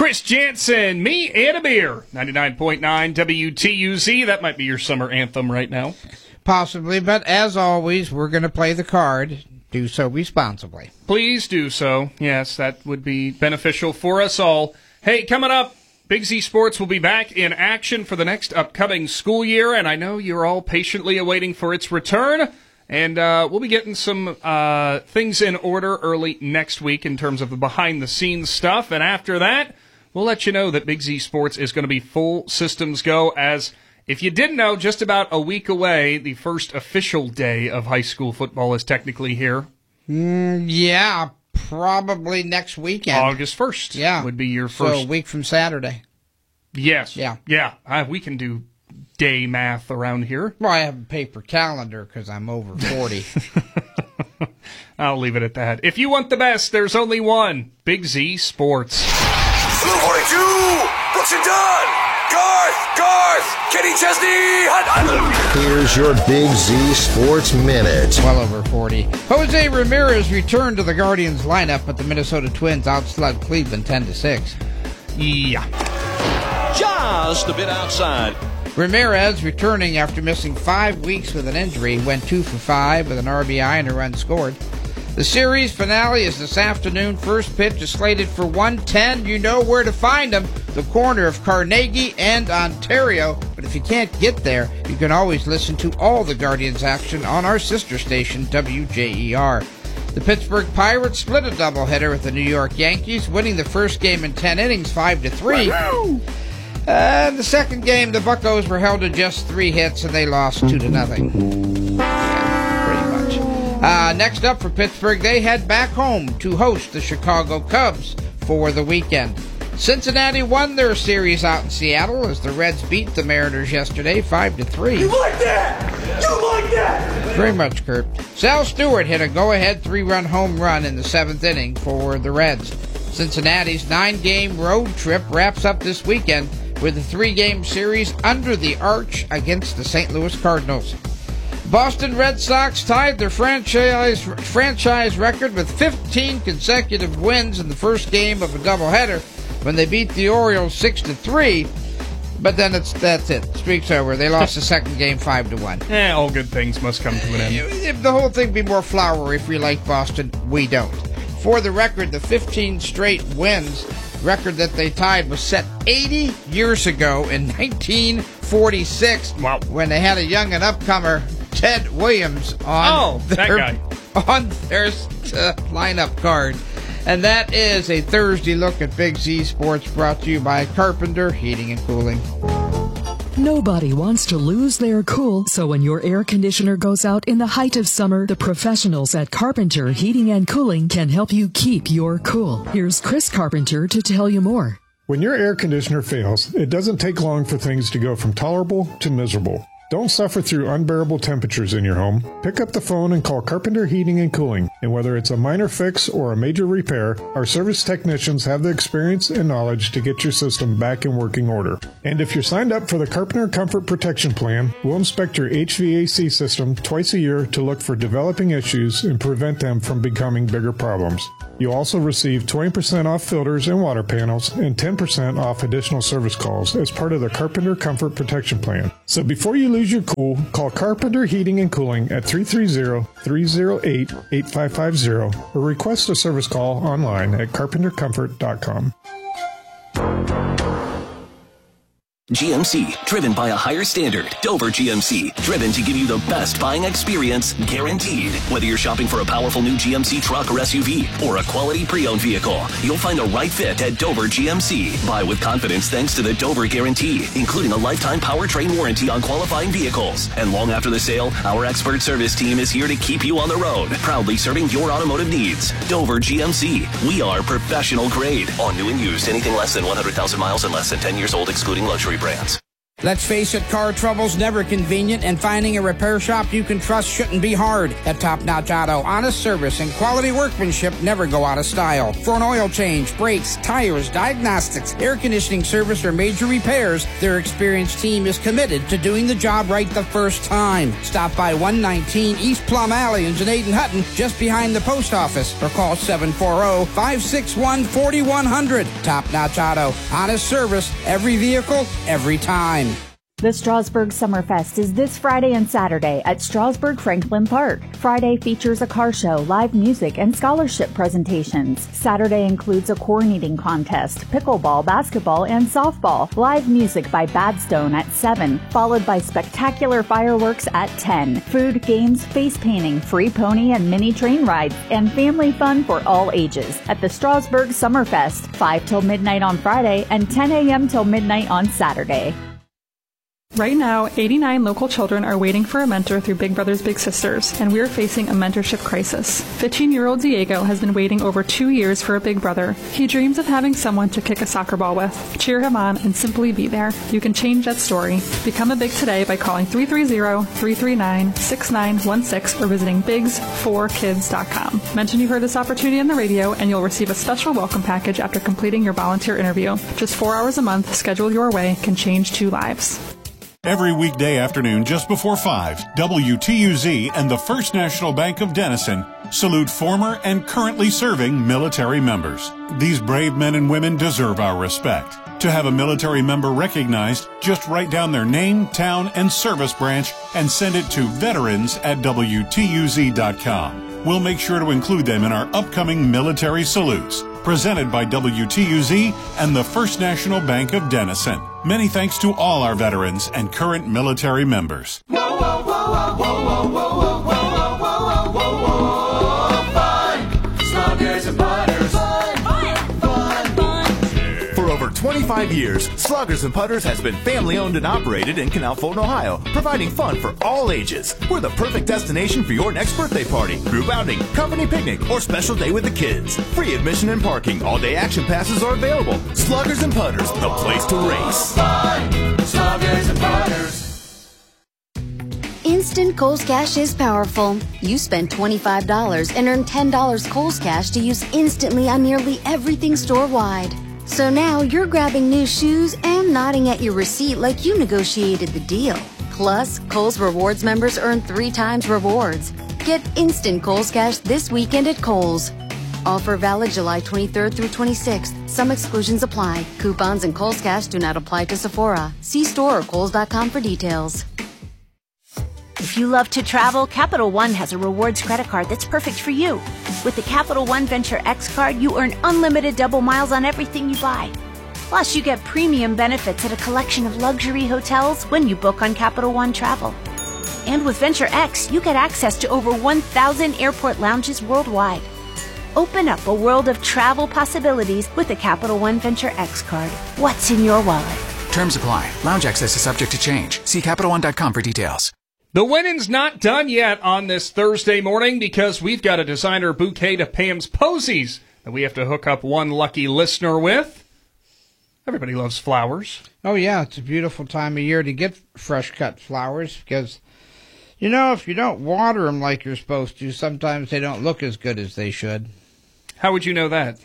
Chris Jansen, me and a beer. 99.9 WTUZ. That might be your summer anthem right now. Possibly, but as always, we're going to play the card. Do so responsibly. Please do so. Yes, that would be beneficial for us all. Hey, coming up, Big Z Sports will be back in action for the next upcoming school year, and I know you're all patiently awaiting for its return. And we'll be getting some things in order early next week in terms of the behind-the-scenes stuff. And after that, we'll let you know that Big Z Sports is going to be full systems go, as if you didn't know, just about a week away, the first official day of high school football is technically here. Yeah, probably next weekend. August 1st would be your first. So a week from Saturday. Yes. Yeah. We can do day math around here. Well, I have a paper calendar because I'm over 40. I'll leave it at that. If you want the best, there's only one. Big Z Sports. Blue 42, Brooks and Dunn, Garth, Kenny Chesney, Here's your Big Z Sports Minute. Well over 40. Jose Ramirez returned to the Guardians lineup, but the Minnesota Twins outslugged Cleveland 10-6. Yeah. Just a bit outside. Ramirez, returning after missing 5 weeks with an injury, went 2 for 5 with an RBI and a run scored. The series finale is this afternoon. First pitch is slated for 1:10. You know where to find them, the corner of Carnegie and Ontario. But if you can't get there, you can always listen to all the Guardians action on our sister station, WJER. The Pittsburgh Pirates split a doubleheader with the New York Yankees, winning the first game in 10 innings, 5-3. And the second game, the Buccos were held to just 3 hits, and they lost 2-0. Yeah, pretty much. Next up for Pittsburgh, they head back home to host the Chicago Cubs for the weekend. Cincinnati won their series out in Seattle as the Reds beat the Mariners yesterday, 5-3. You like that? You like that? Very much, Kurt. Sal Stewart hit a go-ahead 3-run home run in the 7th inning for the Reds. Cincinnati's 9-game road trip wraps up this weekend with a 3-game series under the arch against the St. Louis Cardinals. Boston Red Sox tied their franchise record with 15 consecutive wins in the first game of a doubleheader when they beat the Orioles 6-3. But then that's it. Streak's over. They lost the second game 5-1. All good things must come to an end. If the whole thing be more flowery, if we like Boston, we don't. For the record, the 15 straight wins record that they tied was set 80 years ago in 1946. Wow. When they had a young and upcomer, Ted Williams, on their lineup card. And that is a Thursday look at Big Z Sports, brought to you by Carpenter Heating and Cooling. Nobody wants to lose their cool, so when your air conditioner goes out in the height of summer, the professionals at Carpenter Heating and Cooling can help you keep your cool. Here's Chris Carpenter to tell you more. When your air conditioner fails, it doesn't take long for things to go from tolerable to miserable. Don't suffer through unbearable temperatures in your home. Pick up the phone and call Carpenter Heating and Cooling. And whether it's a minor fix or a major repair, our service technicians have the experience and knowledge to get your system back in working order. And if you're signed up for the Carpenter Comfort Protection Plan, we'll inspect your HVAC system twice a year to look for developing issues and prevent them from becoming bigger problems. You'll also receive 20% off filters and water panels and 10% off additional service calls as part of the Carpenter Comfort Protection Plan. So before you lose your cool, call Carpenter Heating and Cooling at 330-308-8550 or request a service call online at carpentercomfort.com. GMC, driven by a higher standard. Dover GMC, driven to give you the best buying experience, guaranteed. Whether you're shopping for a powerful new GMC truck or SUV, or a quality pre-owned vehicle, you'll find a right fit at Dover GMC. Buy with confidence thanks to the Dover Guarantee, including a lifetime powertrain warranty on qualifying vehicles. And long after the sale, our expert service team is here to keep you on the road, proudly serving your automotive needs. Dover GMC, we are professional grade. On new and used, anything less than 100,000 miles and less than 10 years old, excluding luxury brands. Let's face it, car trouble's never convenient, and finding a repair shop you can trust shouldn't be hard. At Top Notch Auto, honest service and quality workmanship never go out of style. For an oil change, brakes, tires, diagnostics, air conditioning service, or major repairs, their experienced team is committed to doing the job right the first time. Stop by 119 East Plum Alley in Janaden Hutton, just behind the post office, or call 740-561-4100. Top Notch Auto, honest service, every vehicle, every time. The Strasburg Summerfest is this Friday and Saturday at Strasburg Franklin Park. Friday features a car show, live music, and scholarship presentations. Saturday includes a corn eating contest, pickleball, basketball, and softball. Live music by Badstone at 7, followed by spectacular fireworks at 10. Food, games, face painting, free pony and mini train rides, and family fun for all ages at the Strasburg Summerfest, 5 till midnight on Friday and 10 a.m. till midnight on Saturday. Right now, 89 local children are waiting for a mentor through Big Brothers Big Sisters, and we are facing a mentorship crisis. 15-year-old Diego has been waiting over 2 years for a big brother. He dreams of having someone to kick a soccer ball with, cheer him on, and simply be there. You can change that story. Become a Big today by calling 330-339-6916 or visiting bigs4kids.com. Mention you heard this opportunity on the radio, and you'll receive a special welcome package after completing your volunteer interview. Just 4 hours a month, scheduled your way, can change 2 lives. Every weekday afternoon just before 5, WTUZ and the First National Bank of Denison salute former and currently serving military members. These brave men and women deserve our respect. To have a military member recognized, just write down their name, town, and service branch and send it to veterans@WTUZ.com. We'll make sure to include them in our upcoming military salutes. Presented by WTUZ and the First National Bank of Denison. Many thanks to all our veterans and current military members. Whoa, whoa, whoa, whoa, whoa, whoa, whoa, whoa, whoa, whoa, whoa, whoa, fun! Sluggers and Putters. Fun, fun, fun, fun. For over 25 years, Sluggers and Putters has been family-owned and operated in Canal Fulton, Ohio, providing fun for all ages. We're the perfect destination for your next birthday party, group outing, company picnic, or special day with the kids. Free admission and parking. All-day action passes are available. Sluggers and Putters, the place to race. Fun! Sluggers and Putters. Instant Kohl's Cash is powerful. You spend $25 and earn $10 Kohl's Cash to use instantly on nearly everything store-wide. So now you're grabbing new shoes and nodding at your receipt like you negotiated the deal. Plus, Kohl's Rewards members earn 3 times rewards. Get instant Kohl's Cash this weekend at Kohl's. Offer valid July 23rd through 26th. Some exclusions apply. Coupons and Kohl's Cash do not apply to Sephora. See store or Kohls.com for details. If you love to travel, Capital One has a rewards credit card that's perfect for you. With the Capital One Venture X card, you earn unlimited double miles on everything you buy. Plus, you get premium benefits at a collection of luxury hotels when you book on Capital One Travel. And with Venture X, you get access to over 1,000 airport lounges worldwide. Open up a world of travel possibilities with the Capital One Venture X card. What's in your wallet? Terms apply. Lounge access is subject to change. See CapitalOne.com for details. The winning's not done yet on this Thursday morning because we've got a designer bouquet to Pam's Posies that we have to hook up one lucky listener with. Everybody loves flowers. Oh, yeah, it's a beautiful time of year to get fresh-cut flowers because, you know, if you don't water them like you're supposed to, sometimes they don't look as good as they should. How would you know that?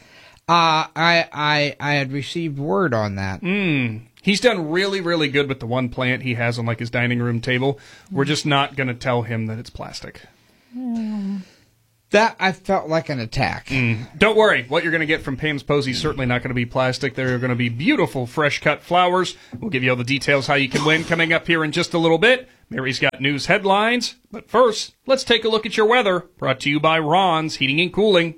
I had received word on that. He's done really, really good with the one plant he has on like his dining room table. We're just not going to tell him that it's plastic. That I felt like an attack. Don't worry. What you're going to get from Pam's Posy is certainly not going to be plastic. They're going to be beautiful, fresh-cut flowers. We'll give you all the details how you can win coming up here in just a little bit. Mary's got news headlines. But first, let's take a look at your weather. Brought to you by Ron's Heating and Cooling.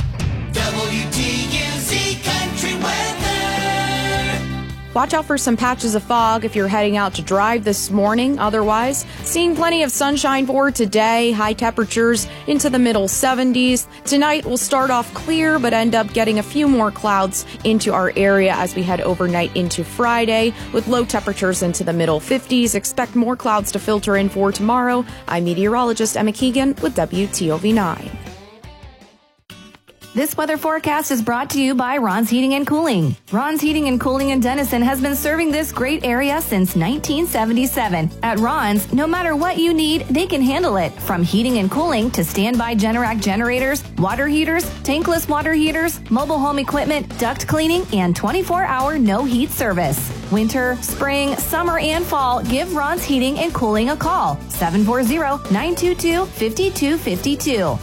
WTUZ Country Weather. Watch out for some patches of fog if you're heading out to drive this morning. Otherwise, seeing plenty of sunshine for today. High temperatures into the middle 70s. Tonight will start off clear but end up getting a few more clouds into our area as we head overnight into Friday with low temperatures into the middle 50s. Expect more clouds to filter in for tomorrow. I'm meteorologist Emma Keegan with WTOV9. This weather forecast is brought to you by Ron's Heating and Cooling. Ron's Heating and Cooling in Denison has been serving this great area since 1977. At Ron's, no matter what you need, they can handle it. From heating and cooling to standby Generac generators, water heaters, tankless water heaters, mobile home equipment, duct cleaning, and 24-hour no-heat service. Winter, spring, summer, and fall, give Ron's Heating and Cooling a call. 740-922-5252.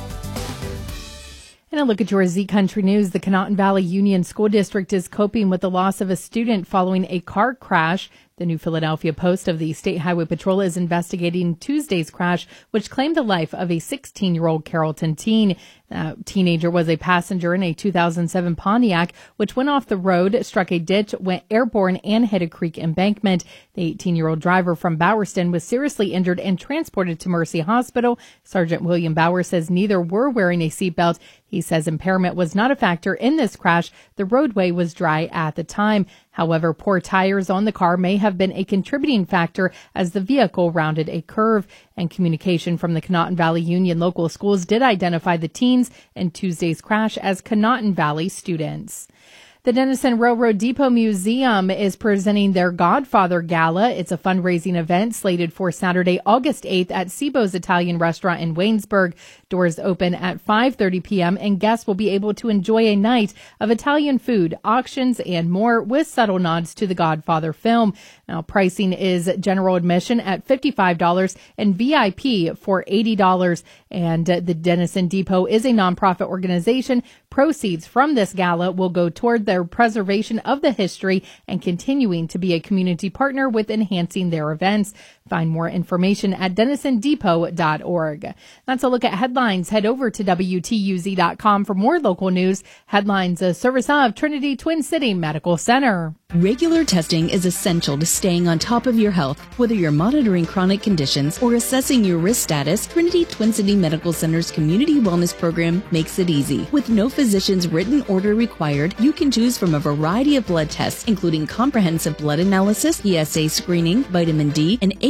And a look at your Z Country News. The Conotton Valley Union School District is coping with the loss of a student following a car crash. The New Philadelphia Post of the State Highway Patrol is investigating Tuesday's crash, which claimed the life of a 16-year-old Carrollton teen. Teenager was a passenger in a 2007 Pontiac, which went off the road, struck a ditch, went airborne, and hit a creek embankment. The 18-year-old driver from Bowerston was seriously injured and transported to Mercy Hospital. Sergeant William Bauer says neither were wearing a seatbelt. He says impairment was not a factor in this crash. The roadway was dry at the time. However, poor tires on the car may have been a contributing factor as the vehicle rounded a curve. And communication from the Conotton Valley Union local schools did identify the teens in Tuesday's crash as Conotton Valley students. The Denison Railroad Depot Museum is presenting their Godfather Gala. It's a fundraising event slated for Saturday, August 8th at Sebo's Italian Restaurant in Waynesburg. Doors open at 5:30 p.m. and guests will be able to enjoy a night of Italian food, auctions, and more with subtle nods to the Godfather film. Now, pricing is general admission at $55 and VIP for $80. And the Denison Depot is a nonprofit organization. Proceeds from this gala will go toward their preservation of the history and continuing to be a community partner with enhancing their events. Find more information at denisondepot.org. That's a look at headlines. Head over to WTUZ.com for more local news. Headlines, a service of Trinity Twin City Medical Center. Regular testing is essential to staying on top of your health. Whether you're monitoring chronic conditions or assessing your risk status, Trinity Twin City Medical Center's Community Wellness Program makes it easy. With no physician's written order required, you can choose from a variety of blood tests, including comprehensive blood analysis, PSA screening, vitamin D, and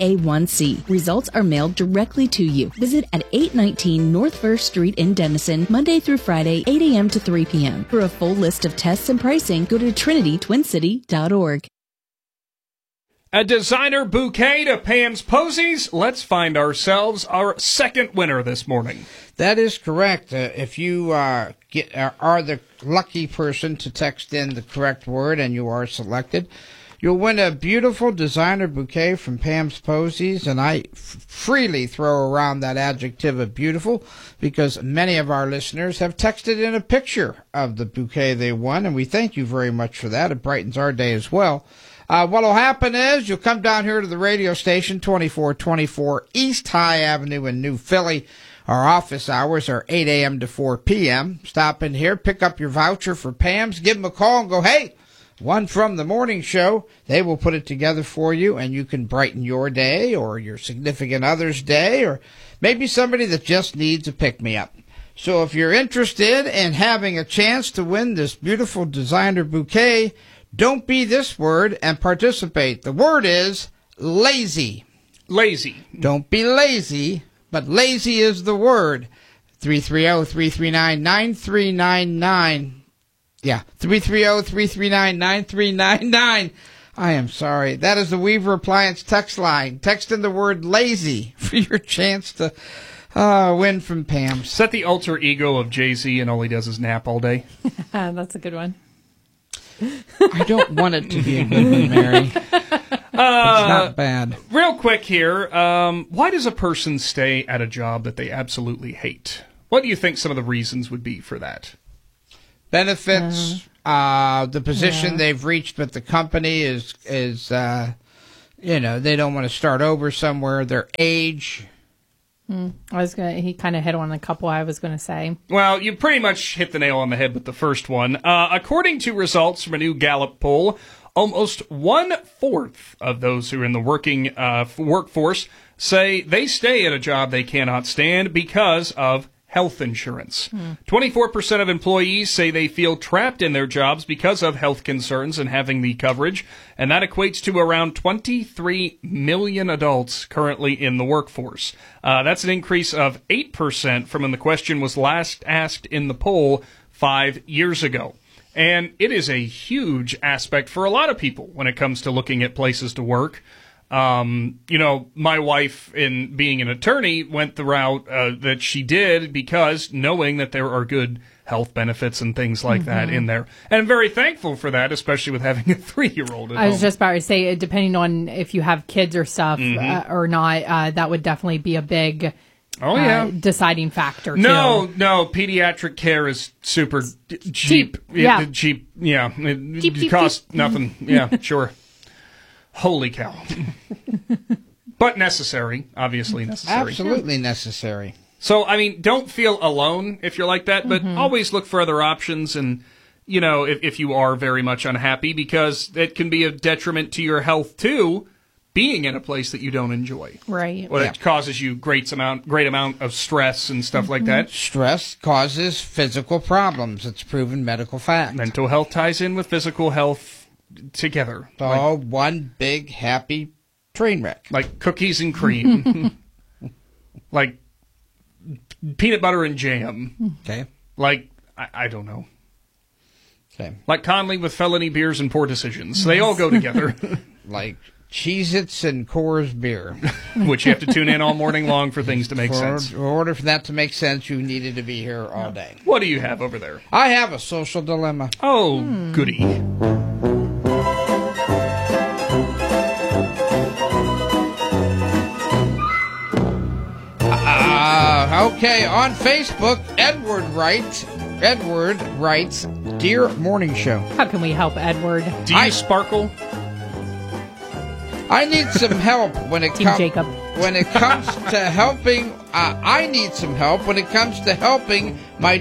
HbA1c. Results are mailed directly to you. Visit at 819 North First Street in Denison, Monday through Friday, 8 a.m. to 3 p.m. For a full list of tests and pricing, go to TrinityTwinCity.org. A designer bouquet to Pam's Posies. Let's find ourselves our second winner this morning. That is correct. If you are the lucky person to text in the correct word and you are selected, you'll win a beautiful designer bouquet from Pam's Posies, and I freely throw around that adjective of beautiful because many of our listeners have texted in a picture of the bouquet they won, and we thank you very much for that. It brightens our day as well. What'll happen is you'll come down here to the radio station, 2424 East High Avenue in New Philly. Our office hours are 8 a.m. to 4 p.m. Stop in here, pick up your voucher for Pam's, give them a call and go, hey, one from the morning show. They will put it together for you, and you can brighten your day or your significant other's day or maybe somebody that just needs a pick-me-up. So if you're interested in having a chance to win this beautiful designer bouquet, don't be this word and participate. The word is lazy. Lazy. Don't be lazy, but lazy is the word. 330-339-9399. Yeah, 330-339-9399. I am sorry. That is the Weaver Appliance text line. Text in the word lazy for your chance to win from Pam. Is that the alter ego of Jay-Z and all he does is nap all day? That's a good one. I don't want it to be a good one, Mary. It's not bad. Real quick here, why does a person stay at a job that they absolutely hate? What do you think some of the reasons would be for that? Benefits, the position they've reached with the company is they don't want to start over somewhere, their age. He kind of hit on a couple I was going to say. Well, you pretty much hit the nail on the head with the first one. According to results from a new Gallup poll, almost 1/4 of those who are in the working workforce say they stay at a job they cannot stand because of health insurance. 24% of employees say they feel trapped in their jobs because of health concerns and having the coverage, and that equates to around 23 million adults currently in the workforce. That's an increase of 8% from when the question was last asked in the poll 5 years ago. And it is a huge aspect for a lot of people when it comes to looking at places to work. My wife, in being an attorney, went the route that she did because knowing that there are good health benefits and things like that in there. And I'm very thankful for that, especially with having a 3-year-old at home. I was just about to say, depending on if you have kids or stuff or not, that would definitely be a big deciding factor. No, pediatric care is super cheap. Cheap. It costs nothing. Yeah, sure. Holy cow. But necessary, obviously necessary. Absolutely necessary. So, I mean, don't feel alone if you're like that, but always look for other options and, if you are very much unhappy, because it can be a detriment to your health, too, being in a place that you don't enjoy. Right. Well, it causes you great amount of stress and stuff like that. Stress causes physical problems. It's proven medical fact. Mental health ties in with physical health together. It's all one big happy train wreck. Like cookies and cream. Like peanut butter and jam. Okay. Like, I don't know. Okay. Like Conley with felony beers and poor decisions. They all go together. Like Cheez-Its and Coors beer. Which you have to tune in all morning long for things to make sense. In order for that to make sense, you needed to be here all day. What do you have over there? I have a social dilemma. Oh, goody. Okay, on Facebook, Edward writes, Dear Morning Show. How can we help, Edward? Do you sparkle? I need some help when it comes to helping. I need some help when it comes to helping my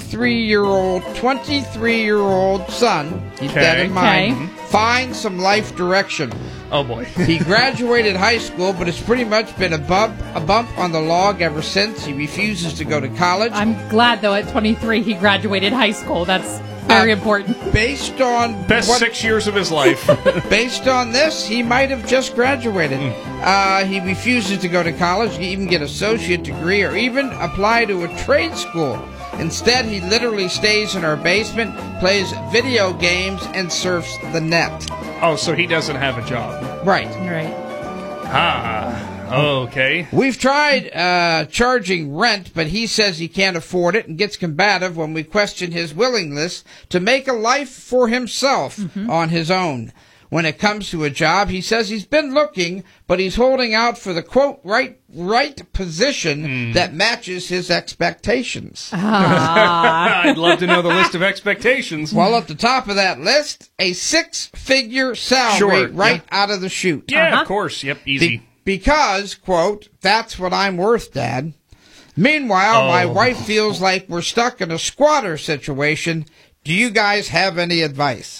23-year-old son. Keep that in mind. Find some life direction. Oh boy. He graduated high school, but it's pretty much been a bump on the log ever since. He refuses to go to college. I'm glad, though, at 23 he graduated high school. That's very important. Based on best 6 years of his life. Based on this, he might have just graduated. He refuses to go to college, even get an associate degree, or even apply to a trade school. Instead, he literally stays in our basement, plays video games, and surfs the net. Oh, so he doesn't have a job. Right. Okay. We've tried charging rent, but he says he can't afford it and gets combative when we question his willingness to make a life for himself on his own. When it comes to a job, he says he's been looking, but he's holding out for the, quote, right position that matches his expectations. I'd love to know the list of expectations. Well, at the top of that list, a 6-figure salary out of the chute. Yeah, of course. Yep, easy. Because, quote, that's what I'm worth, Dad. Meanwhile, my wife feels like we're stuck in a squatter situation. Do you guys have any advice?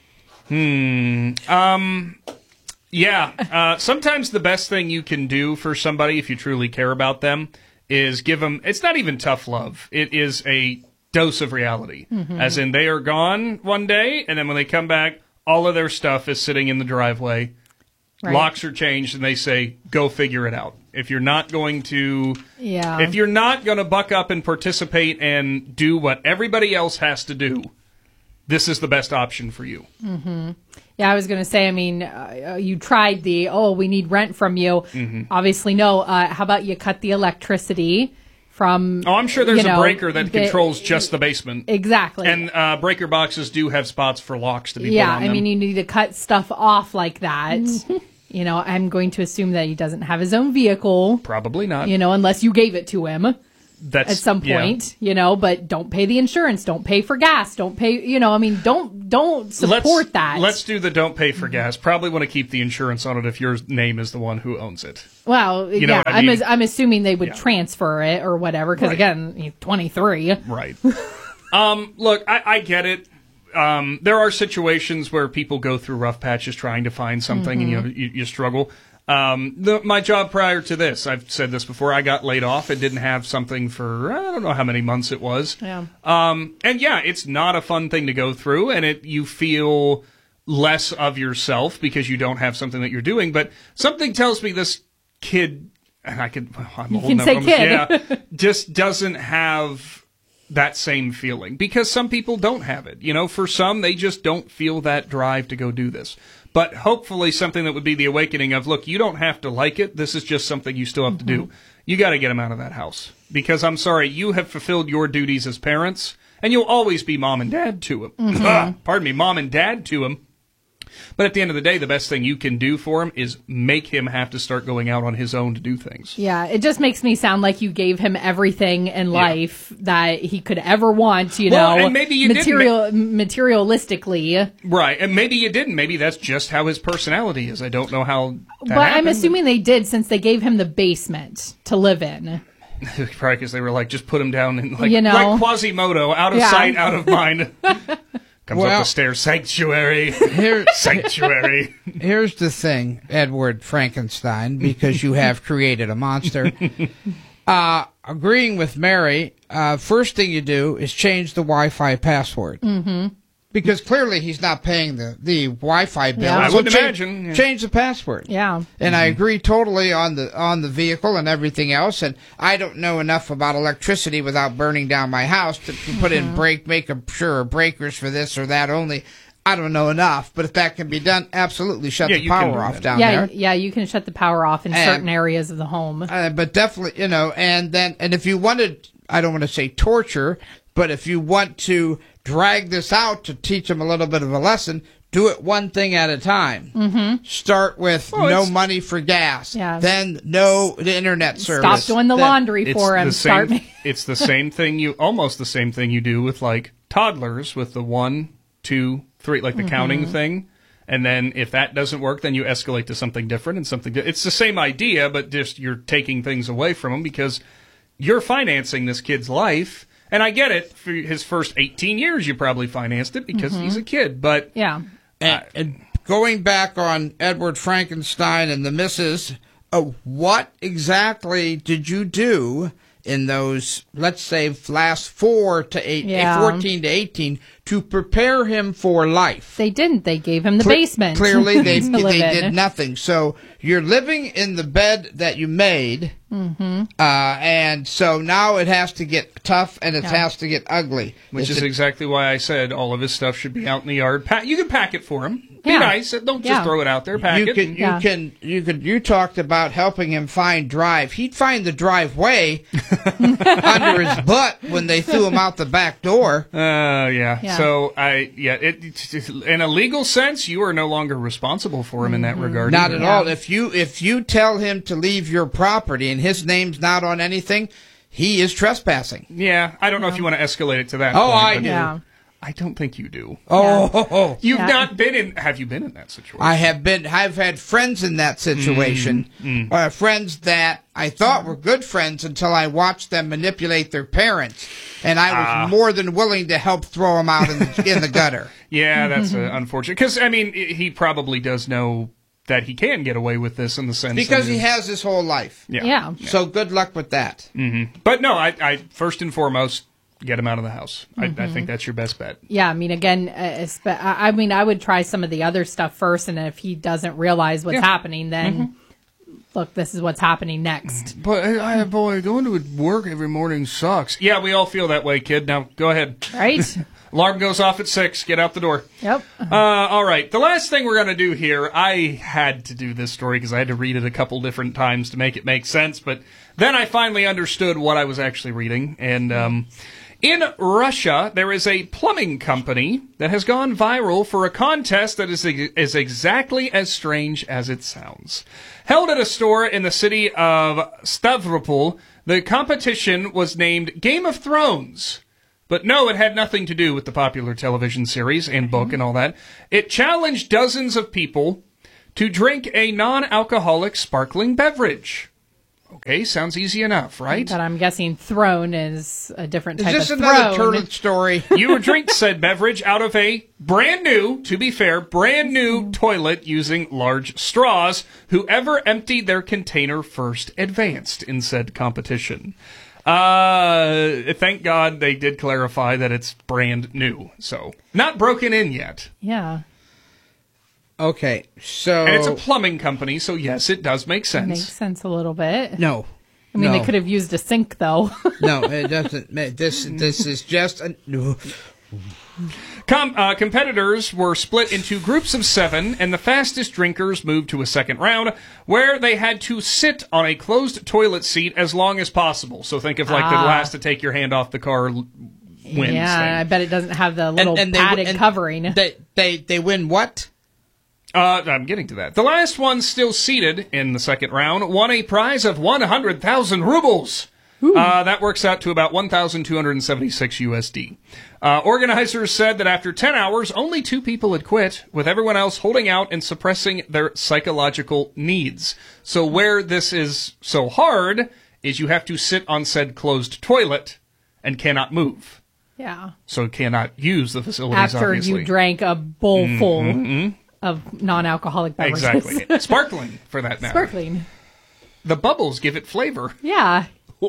Sometimes the best thing you can do for somebody, if you truly care about them, is give them, it's not even tough love. It is a dose of reality. As in, they are gone one day, and then when they come back, all of their stuff is sitting in the driveway. Right. Locks are changed, and they say, go figure it out. If you're not going to buck up and participate and do what everybody else has to do, this is the best option for you. Yeah, I was going to say, I mean, you tried we need rent from you. Obviously, no. How about you cut the electricity from... Oh, I'm sure there's a breaker that controls just the basement. Exactly. And breaker boxes do have spots for locks to be put on them. I mean, you need to cut stuff off like that. I'm going to assume that he doesn't have his own vehicle. Probably not. Unless you gave it to him. That's, at some point, but don't pay the insurance, don't pay for gas, don't pay, don't support that. Let's do the don't pay for gas. Probably want to keep the insurance on it if your name is the one who owns it. Well, I'm assuming they would transfer it or whatever, because again, he's 23. Right. Look, I get it. There are situations where people go through rough patches trying to find something and you struggle. My job prior to this, I've said this before, I got laid off and didn't have something for, I don't know how many months it was. Yeah. And yeah, it's not a fun thing to go through, and you feel less of yourself because you don't have something that you're doing, but something tells me this kid, and I'm You old can enough, say kid. yeah, just doesn't have that same feeling, because some people don't have it. For some, they just don't feel that drive to go do this. But hopefully something that would be the awakening of, look, you don't have to like it. This is just something you still have to do. You got to get them out of that house. Because I'm sorry, you have fulfilled your duties as parents, and you'll always be mom and dad to them. Pardon me, mom and dad to them. But at the end of the day, the best thing you can do for him is make him have to start going out on his own to do things. Yeah, it just makes me sound like you gave him everything in life that he could ever want, and maybe you materialistically. Right, and maybe you didn't. Maybe that's just how his personality is. I don't know how that But I'm happened. assuming they did, since they gave him the basement to live in. Probably because they were like, just put him down and like Quasimodo, out of Yeah. sight, out of mind. Comes up Well- the stairs, sanctuary, sanctuary. Here's the thing, Edward Frankenstein, because you have created a monster. Agreeing with Mary, first thing you do is change the Wi-Fi password. Mm-hmm. Because clearly he's not paying the Wi-Fi bill. Yeah. I So would imagine. Yeah. Change the password. Yeah. And I agree totally on the vehicle and everything else. And I don't know enough about electricity without burning down my house to put in breakers for this or that only. I don't know enough, but if that can be done, absolutely shut the you can power do off that. down Yeah, there. yeah, you can shut the power off in certain areas of the home. But definitely, and if you wanted, I don't want to say torture, but if you want to drag this out to teach them a little bit of a lesson, do it one thing at a time. Mm-hmm. Start with no money for gas. Yeah. Then no the internet service. Stop doing the laundry for him. It's the same thing almost the same thing you do with like toddlers with the 1, 2, 3, like the counting thing. And then if that doesn't work, then you escalate to something different and something. It's the same idea, but just you're taking things away from them because you're financing this kid's life. And I get it. For his first 18 years, you probably financed it because he's a kid. But yeah. And going back on Edward Frankenstein and the missus, what exactly did you do in those, let's say, last 14 to 18 to prepare him for life? They didn't. They gave him the basement. Clearly, they to live in. did nothing. So you're living in the bed that you made, and so now it has to get tough and it has to get ugly. Which is exactly why I said all of his stuff should be out in the yard. You can pack it for him. Be nice. Don't just throw it out there. Pack it. You talked about helping him find drive. He'd find the driveway under his butt when they threw him out the back door. Yeah. So in a legal sense, you are no longer responsible for him in that regard. Not either. at all. If you tell him to leave your property and his name's not on anything, he is trespassing. Yeah, I don't know if you want to escalate it to that. Oh, point, I but do. I don't think you do. You've not been in. Have you been in that situation? I have been. I've had friends in that situation. Friends that I thought were good friends until I watched them manipulate their parents, and I was more than willing to help throw them out in the gutter. Yeah, that's unfortunate. Because I mean, he probably does know that he can get away with this in the sense because that he has his whole life. Yeah. So good luck with that. But no, I first and foremost get him out of the house. I think that's your best bet. Yeah, I mean, again, I would try some of the other stuff first, and if he doesn't realize what's happening, then look, this is what's happening next. But boy, going to work every morning sucks. Yeah, we all feel that way, kid. Now go ahead. Right? Alarm goes off at 6. Get out the door. Yep. All right. The last thing we're going to do here, I had to do this story because I had to read it a couple different times to make it make sense, but then I finally understood what I was actually reading. And in Russia, there is a plumbing company that has gone viral for a contest that is exactly as strange as it sounds. Held at a store in the city of Stavropol, the competition was named Game of Thrones. But no, it had nothing to do with the popular television series and book and all that. It challenged dozens of people to drink a non-alcoholic sparkling beverage. Okay, sounds easy enough, right? But I'm guessing thrown is a different type of Is this thrown. another toilet story? You would drink said beverage out of a brand new, to be fair, brand new toilet using large straws. Whoever emptied their container first advanced in said competition. Thank God they did clarify that it's brand new. So, not broken in yet. Yeah. Okay, so... And it's a plumbing company, so yes, it does make sense. Makes sense a little bit. No. I mean, No. they could have used a sink, though. No, it doesn't. This is just a... Competitors were split into groups of 7, and the fastest drinkers moved to a second round, where they had to sit on a closed toilet seat as long as possible. So think of like the last to take your hand off the car wins. Yeah, thing. I bet it doesn't have the little padded covering. They win what? I'm getting to that. The last one still seated in the second round won a prize of 100,000 rubles. That works out to about 1,276 USD. Organizers said that after 10 hours, only 2 people had quit, with everyone else holding out and suppressing their psychological needs. So where this is so hard is you have to sit on said closed toilet and cannot move. Yeah. So cannot use the facilities, After obviously. you drank a bowl full of non-alcoholic beverages. Exactly. Sparkling, for that matter. Sparkling. The bubbles give it flavor. Yeah.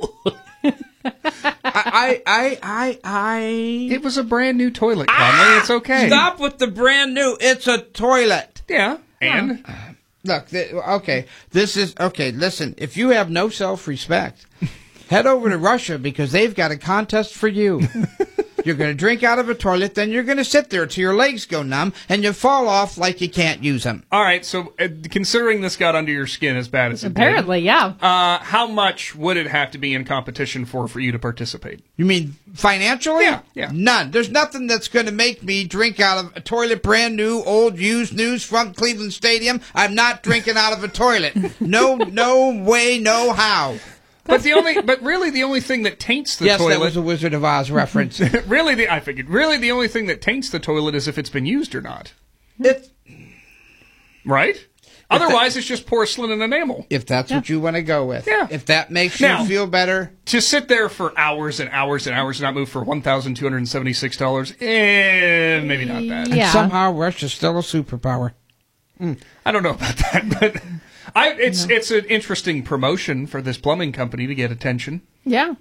It was a brand new toilet, Conley. It's okay. Stop with the brand new. It's a toilet. Yeah. And? Look, okay. This is, okay, listen. If you have no self-respect, head over to Russia because they've got a contest for you. You're going to drink out of a toilet, then you're going to sit there till your legs go numb, and you fall off like you can't use them. All right, so considering this got under your skin as bad as it Apparently, did, yeah. How much would it have to be in competition for you to participate? You mean financially? Yeah. None. There's nothing that's going to make me drink out of a toilet brand new, old, used news from Cleveland Stadium. I'm not drinking out of a toilet. No way, no how. But really the only thing that taints the toilet... Yes, that was a Wizard of Oz reference. Really the only thing that taints the toilet is if it's been used or not. Right? Otherwise, it's just porcelain and enamel. If that's what you want to go with. Yeah. If that makes you feel better. To sit there for hours and hours and hours and not move for $1,276, maybe not that. And somehow Russia's still a superpower. I don't know about that, but... It's an interesting promotion for this plumbing company to get attention. Yeah.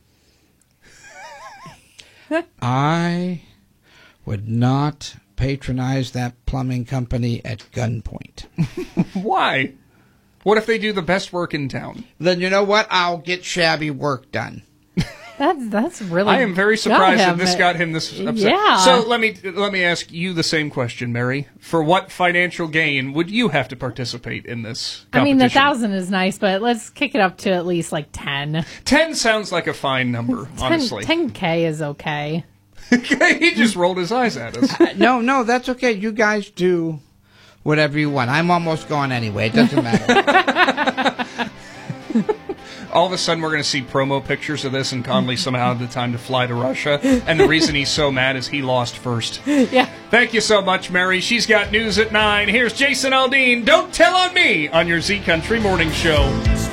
I would not patronize that plumbing company at gunpoint. Why? What if they do the best work in town? Then you know what? I'll get shabby work done. That's really. I am very surprised that this got him this upset. Yeah. So let me ask you the same question, Mary. For what financial gain would you have to participate in this competition? I mean, the 1,000 is nice, but let's kick it up to at least like 10. 10 sounds like a fine number, honestly. 10K is okay. He just rolled his eyes at us. No, that's okay. You guys do whatever you want. I'm almost gone anyway. It doesn't matter. All of a sudden, we're going to see promo pictures of this, and Conley somehow had the time to fly to Russia. And the reason he's so mad is he lost first. Yeah. Thank you so much, Mary. She's got news at 9. Here's Jason Aldean. Don't tell on me on your Z Country Morning Show.